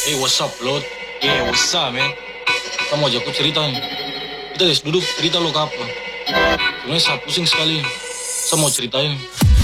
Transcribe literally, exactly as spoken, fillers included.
Hey, what's up, Lord? Yeah, what's up, man? Kamu aja aku cerita nih. Kita guys duduk cerita lo ke apa? Sebenarnya saya pusing sekali. Saya mau ceritain.